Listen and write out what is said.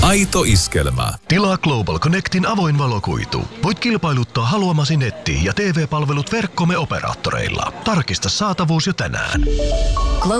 Aito iskelmä. Tilaa Global Connectin avoin valokuitu. Voit kilpailuttaa haluamasi netti- ja TV-palvelut verkkomme operaattoreilla. Tarkista saatavuus jo tänään.